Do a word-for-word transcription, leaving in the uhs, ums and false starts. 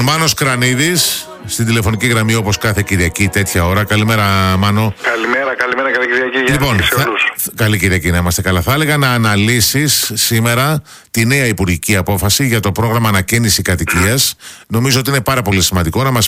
Μάνος Κρανίδης στην τηλεφωνική γραμμή, όπως κάθε Κυριακή τέτοια ώρα. Καλημέρα, Μάνο. Καλημέρα, καλημέρα, καλή Κυριακή. Λοιπόν, σε όλους. θα, καλή Κυριακή να είμαστε καλά. Θα έλεγα να αναλύσεις σήμερα τη νέα υπουργική απόφαση για το πρόγραμμα ανακαίνιση κατοικίας. Νομίζω ότι είναι πάρα πολύ σημαντικό να μας